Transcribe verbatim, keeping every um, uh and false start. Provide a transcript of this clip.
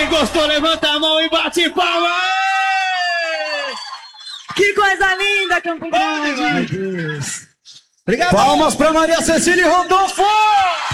Quem gostou, levanta a mão e bate palma! Que coisa linda, Campo Grande! Obrigado. Palmas pra Maria Cecília e Rodolfo!